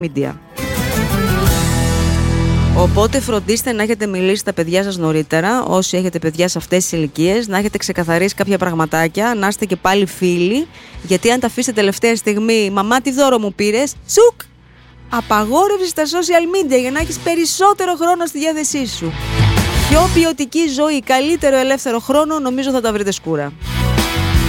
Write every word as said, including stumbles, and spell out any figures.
media. Οπότε φροντίστε να έχετε μιλήσει στα παιδιά σας νωρίτερα, όσοι έχετε παιδιά σε αυτές τις ηλικίες, να έχετε ξεκαθαρίσει κάποια πραγματάκια, να είστε και πάλι φίλοι, γιατί αν τα αφήσετε τελευταία στιγμή, μαμά τι δώρο μου πήρες, τσουκ, απαγόρευση στα social media για να έχεις περισσότερο χρόνο στη διάθεσή σου. Πιο ποιοτική ζωή, καλύτερο ελεύθερο χρόνο, νομίζω θα τα βρείτε σκούρα.